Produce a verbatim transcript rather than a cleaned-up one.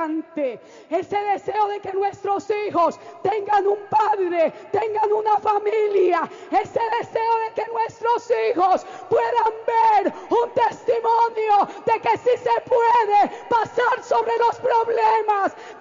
adelante. Ese deseo de que nuestros hijos tengan un padre, tengan una familia. Ese deseo de que nuestros hijos puedan ver un testimonio de que sí se puede pasar sobre los problemas,